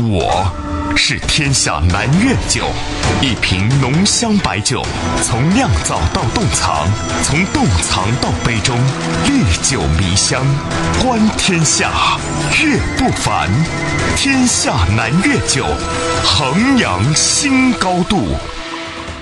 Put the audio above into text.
我是天下南粤酒，一瓶浓香白酒，从酿造到冻藏，从冻藏到杯中，历久弥香。观天下，粤不凡。天下南粤酒，衡阳新高度。